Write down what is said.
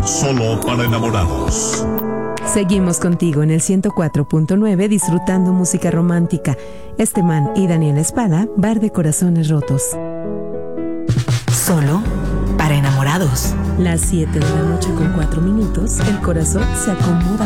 Solo para enamorados. Seguimos contigo en el 104.9 disfrutando música romántica. Esteban y Daniela Espada, Bar de Corazones Rotos. Solo para enamorados. Las 7 de la noche con 4 minutos, el corazón se acomoda